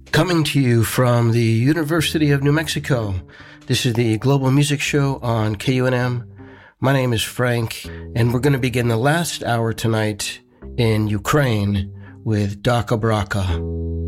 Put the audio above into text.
Coming to you from the University of New Mexico, this is the Global Music Show on KUNM. My name is Frank, and we're going to begin the last hour tonight in Ukraine with Daka Braka.